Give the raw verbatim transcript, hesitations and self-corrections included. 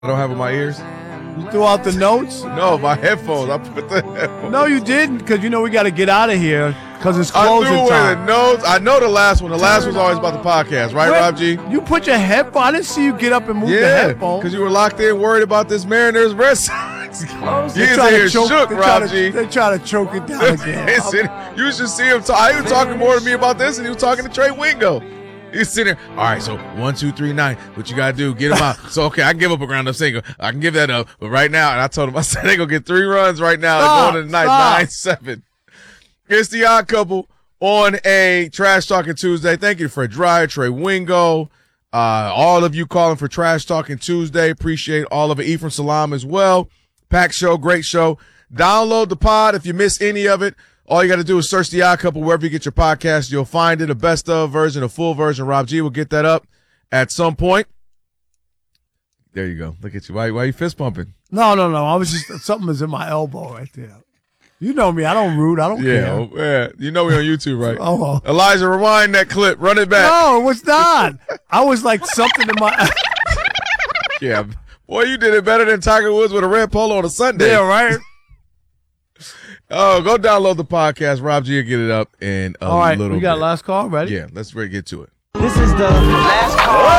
I don't have in my ears. You threw out the notes? No, my headphones. I put the headphones. No, you didn't, because you know we got to get out of here because it's I closing threw away time. the notes. I know the last one. The last one's always about the podcast, right, Wait, Rob G? You put your headphone. I didn't see you get up and move the Yeah, headphone. because you were locked in, worried about this Mariners Red Sox. You They're trying here to choke- shook, they're Rob trying to- G. They try to choke it down again. Sitting- you should see him talk. He was talking more to me about this, and he was talking to Trey Wingo. He's sitting there. All right, so one, two, three, nine. What you gotta do? Get him out. So okay, I can give up a ground up single. I can give that up. But right now, and I told him, I said they gonna get three runs right now. Stop, Going to the night stop. nine seven. It's the Odd Couple on a Trash Talking Tuesday. Thank you to Fred Dryer, Trey Wingo, uh, all of you calling for Trash Talking Tuesday. Appreciate all of it. Ephraim Salam as well. Pack show, great show. Download the pod if you miss any of it. All you got to do is search the Odd Couple wherever you get your podcast. You'll find it, a best of version, a full version. Rob G will get that up at some point. There you go. Look at you. Why, why are you fist pumping? No, no, no. I was just something was in my elbow right there. You know me. I don't root. I don't Yeah, care. oh, yeah. You know we on YouTube, right? Oh, well. Elijah, rewind that clip. Run it back. No, it was not. I was like something in my. Yeah. Boy, you did it better than Tiger Woods with a red polo on a Sunday. Yeah, right. Oh, go download the podcast. Rob G will get it up in a All right, little we got bit. last call ready. Yeah, let's ready get to it. This is the last call.